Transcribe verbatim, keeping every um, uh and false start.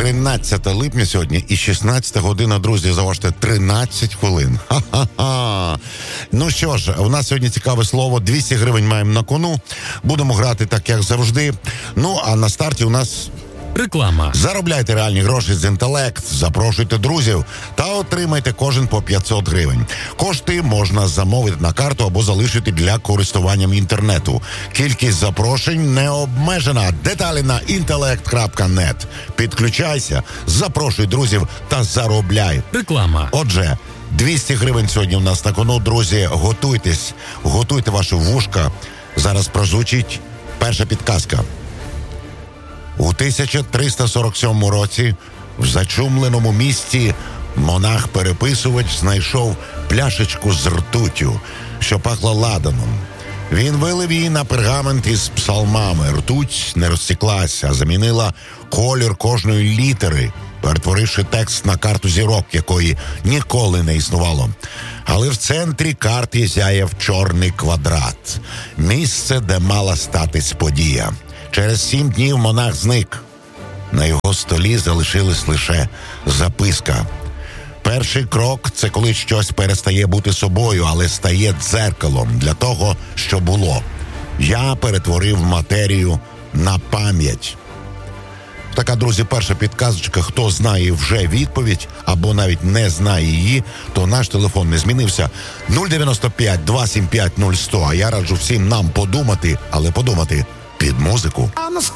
тринадцяте липня сьогодні і шістнадцята година, друзі, заважте, тринадцять хвилин. Ха-ха-ха. Ну що ж, у нас сьогодні цікаве слово, двісті гривень маємо на кону, будемо грати так, як завжди. Ну, а на старті у нас... реклама. Заробляйте реальні гроші з інтелект, запрошуйте друзів та отримайте кожен по п'ятсот гривень. Кошти можна замовити на карту або залишити для користування інтернету. Кількість запрошень не обмежена. Деталі на інтелект крапка нет. Підключайся, запрошуй друзів та заробляй. Реклама. Отже, двісті гривень сьогодні у нас на кону, друзі. Готуйтесь, готуйте ваші вушка. Зараз прозвучить перша підказка. У тисяча триста сорок сьомому році в зачумленому місті монах-переписувач знайшов пляшечку з ртуттю, що пахла ладаном. Він вилив її на пергамент із псалмами. Ртуть не розсіклася, а замінила колір кожної літери, перетворивши текст на карту зірок, якої ніколи не існувало. Але в центрі карти зяяв чорний квадрат. Місце, де мала статись подія. Через сім днів монах зник. На його столі залишилась лише записка. Перший крок – це коли щось перестає бути собою, але стає дзеркалом для того, що було. Я перетворив матерію на пам'ять. Така, друзі, перша підказочка. Хто знає вже відповідь, або навіть не знає її, то наш телефон не змінився. нуль дев'яносто п'ять двісті сімдесят п'ять нуль сто. А я раджу всім нам подумати, але подумати під музику. On the